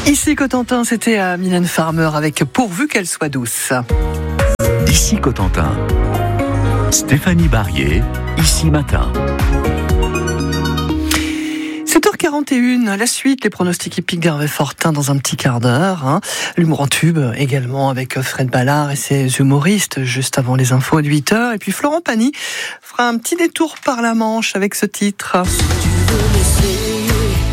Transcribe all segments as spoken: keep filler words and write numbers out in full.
Ici Cotentin, c'était à Mylène Farmer avec Pourvu qu'elle soit douce. Ici Cotentin, Stéphanie Barrier, Ici Matin. sept heures quarante et une, la suite, les pronostics hippiques d'Hervé Fortin dans un petit quart d'heure. Hein. L'humour en tube également avec Fred Ballard et ses humoristes juste avant les infos de huit heures. Et puis Florent Pagny fera un petit détour par la Manche avec ce titre. Si tu veux m'essayer,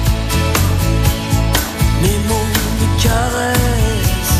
mes mots, mes caresses,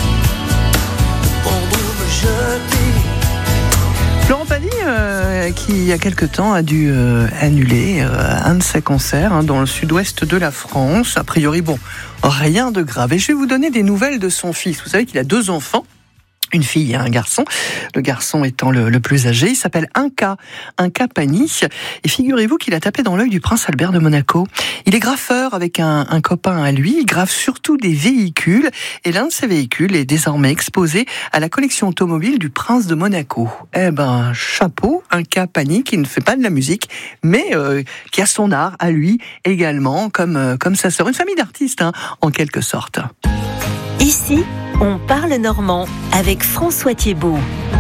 prendre, me jeter. Florent Pagny, euh, qui il y a quelque temps a dû euh, annuler euh, un de ses concerts hein, dans le sud-ouest de la France. A priori, bon, rien de grave. Et je vais vous donner des nouvelles de son fils. Vous savez qu'il a deux enfants. Une fille et un garçon, le garçon étant le, le plus âgé. Il s'appelle Inca, Inca Pagny. Et figurez-vous qu'il a tapé dans l'œil du prince Albert de Monaco. Il est graffeur avec un, un copain à lui. Il graffe surtout des véhicules. Et l'un de ces véhicules est désormais exposé à la collection automobile du prince de Monaco. Eh ben, chapeau, Inca Pagny qui ne fait pas de la musique, mais euh, qui a son art à lui également, comme, euh, comme sa sœur. Une famille d'artistes, hein, en quelque sorte. Ici, on parle normand avec François Thiebaud.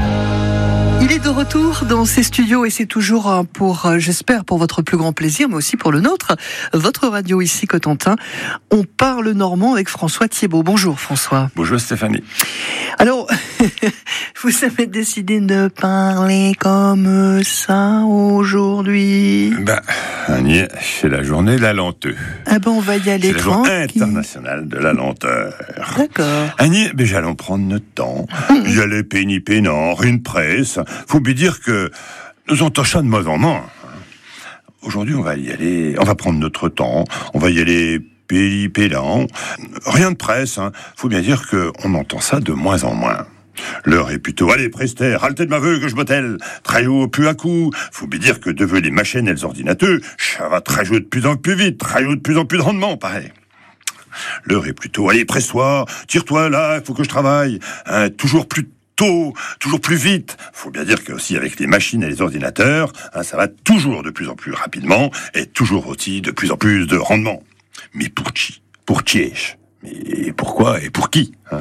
Il est de retour dans ses studios et c'est toujours pour, j'espère, pour votre plus grand plaisir, mais aussi pour le nôtre, votre radio ici Cotentin. On parle normand avec François Thiebaud. Bonjour François. Bonjour Stéphanie. Alors, vous avez décidé de parler comme ça aujourd'hui. Ben, Annie, c'est la journée de la lenteur. Ah ben on va y aller c'est tranquille. C'est la journée internationale de la lenteur. D'accord. Annie, ben j'allons prendre notre temps. Y aller péni pénant, une presse. Faut bien dire que nous en tâchons de main en main. Aujourd'hui, on va y aller, on va prendre notre temps, on va y aller péli pélant. Rien de presse, hein. Faut bien dire que on entend ça de moins en moins. L'heure est plutôt, allez, prester, haltez de ma veuve que je m'attelle, très haut, plus à coup. Faut bien dire que devant les machines et les ordinateurs, ça va très haut de plus en plus vite, très haut de plus en plus de rendement, pareil. L'heure est plutôt, allez, presse-toi, tire-toi là, il faut que je travaille, hein, toujours plus tôt, toujours plus vite. Faut bien dire que aussi avec les machines et les ordinateurs, hein, ça va toujours de plus en plus rapidement et toujours aussi de plus en plus de rendement. Mais pour qui? Pour qui? Mais pourquoi et pour qui, hein?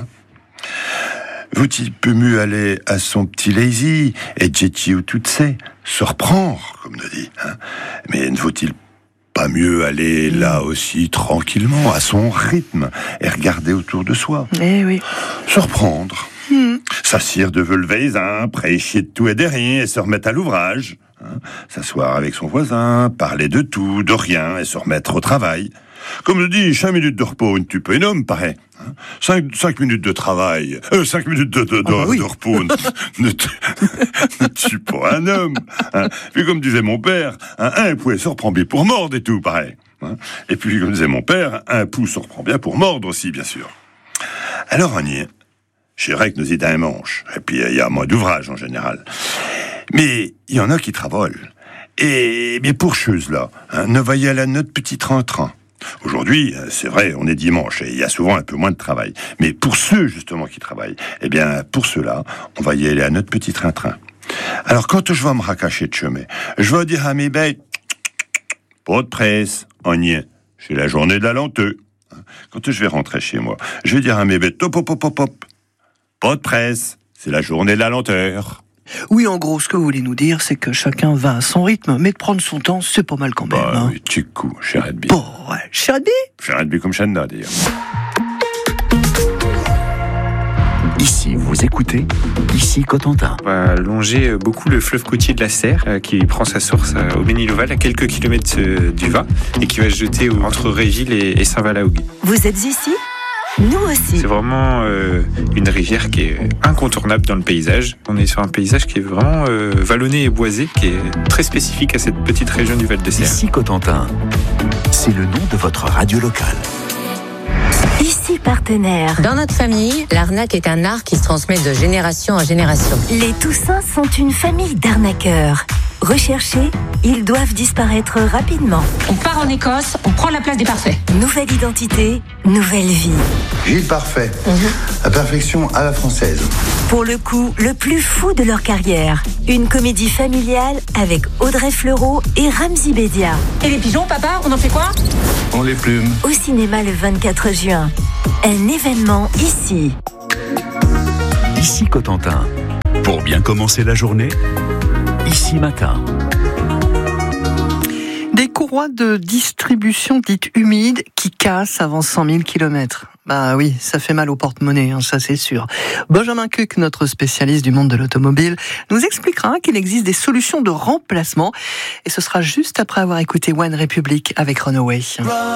Vaut-il peut mieux aller à son petit lazy et jeter ou toutes ces, se reprendre, comme on dit, hein? Mais ne vaut-il pas mieux aller là aussi tranquillement, à son rythme, et regarder autour de soi? Eh oui. Se reprendre. Mmh. S'assire de lever, hein, prêcher de tout et de rien, et se remettre à l'ouvrage. Hein, s'asseoir avec son voisin, parler de tout, de rien, et se remettre au travail. Comme je dis, cinq minutes de repos, une tupe un homme, paraît. Hein, cinq, cinq minutes de travail, euh, cinq minutes de, de, de, ah bah oui. de repos, ne, ne tue pas un homme. Hein. Puis comme disait mon père, hein, un pouet se reprend bien pour mordre et tout, pareil. Hein. Et puis comme disait mon père, un pouce se reprend bien pour mordre aussi, bien sûr. Alors on y est. Je dirais que nous y d'un manche. Et puis, il y a moins d'ouvrage, en général. Mais, il y en a qui travolent. Et, mais pour chose là, hein, ne voyez à notre petit train-train. Aujourd'hui, c'est vrai, on est dimanche, et il y a souvent un peu moins de travail. Mais pour ceux, justement, qui travaillent, eh bien, pour ceux-là, on va y aller à notre petit train-train. Alors, quand je vais me racacher de chemin, je vais dire à mes bêtes, pas de presse, on y est. C'est la journée de la lenteur. Quand je vais rentrer chez moi, je vais dire à mes bêtes, hop, hop, hop, hop, hop. Pas de presse, c'est la journée de la lenteur. Oui, en gros, ce que vous voulez nous dire, c'est que chacun va à son rythme, mais de prendre son temps, c'est pas mal quand même. Bah hein. oui, tu coup, cher Edby. Bon, ouais, cher Edby Cher Edby comme Chanda, d'ailleurs. Ici, vous écoutez, ici Cotentin. On va longer beaucoup le fleuve côtier de la Serre, euh, qui prend sa source euh, au Méniloval, à quelques kilomètres euh, du Va, et qui va se jeter au, entre Réville et, et Saint-Valaougue. Vous êtes ici ? Nous aussi. C'est vraiment euh, une rivière qui est incontournable dans le paysage. On est sur un paysage qui est vraiment euh, vallonné et boisé, qui est très spécifique à cette petite région du Val-de-Serre. Ici Cotentin, c'est le nom de votre radio locale. Ici partenaire. Dans notre famille, l'arnaque est un art qui se transmet de génération en génération. Les Toussins sont une famille d'arnaqueurs. Recherchés, ils doivent disparaître rapidement. On part en Écosse, on prend la place des parfaits. Nouvelle identité, nouvelle vie. Gilles Parfait, mm-hmm. La perfection à la française. Pour le coup, le plus fou de leur carrière. Une comédie familiale avec Audrey Fleurot et Ramzy Bedia. Et les pigeons, papa, on en fait quoi? On les plume. Au cinéma le vingt-quatre juin. Un événement ici. Ici Cotentin. Pour bien commencer la journée, Ici Matin. Des courroies de distribution dites humides qui cassent avant cent mille kilomètres. Bah oui, ça fait mal au porte-monnaie, hein, ça c'est sûr. Benjamin Cuc, notre spécialiste du monde de l'automobile, nous expliquera qu'il existe des solutions de remplacement. Et ce sera juste après avoir écouté One Republic avec Runaway.